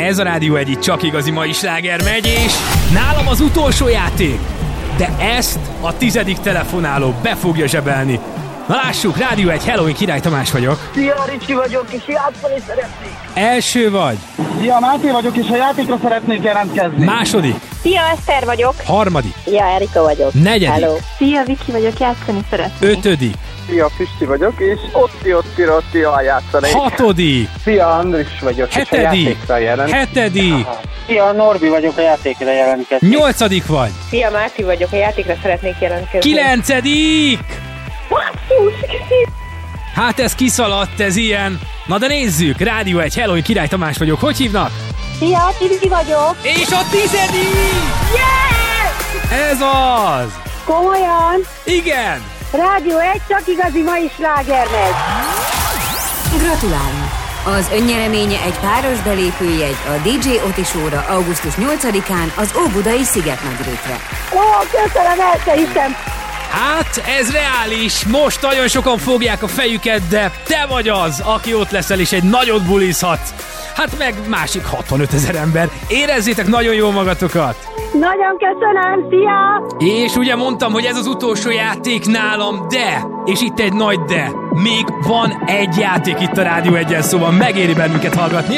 Ez a Rádió Egy, itt csak igazi mai sláger megy, és nálam az utolsó játék. De ezt a 10. telefonáló be fogja zsebelni. Na lássuk, Rádió Egy, hello, én Király Tamás vagyok. Szia, Ricsi vagyok, és játszani szeretnék. Első vagy. Szia, Máté vagyok, és a játékra szeretnék jelentkezni. Második. Szia, Eszter vagyok. Harmadik. Szia, Erika vagyok. Negyedik. Hello. Szia, Viki vagyok, játszani szeretnék. Ötödik. Szia, Pisti vagyok, és Otti, játszanék. Hatodik. Szia, Andris vagyok, és a Hetedik. játékra jelentkezni. Hetedik. Szia, Norbi vagyok, a játékra jelentkezni. Nyolcadik vagy. Szia, Márti vagyok, a játékra szeretnék jelentkezni. Kilencedik. Basszus! Hát ez kiszaladt, ez ilyen. Na de nézzük, Rádió Egy, hello, én Király Tamás vagyok. Hogy hívnak? Szia, Tibi vagyok. És a 10. Yeah! Ez az. Komolyan? Igen. Rádió Egy, csak igazi mai sláger megy. Gratulálunk! Az önnyereménye egy páros belépőjegy a DJ Oti Show-ra augusztus 8-án az Óbudai Szigetnagyrétre. Ó, köszönöm, el te hiszem. Hát ez reális, most nagyon sokan fogják a fejüket, de te vagy az, aki ott leszel és egy nagyot bulizhatsz. Hát meg másik 65 000 ember. Érezzétek nagyon jól magatokat! Nagyon köszönöm, szia! És ugye mondtam, hogy ez az utolsó játék nálam, de, és itt egy nagy de, még van egy játék itt a Rádió Egyen, szóval megéri bennünket hallgatni.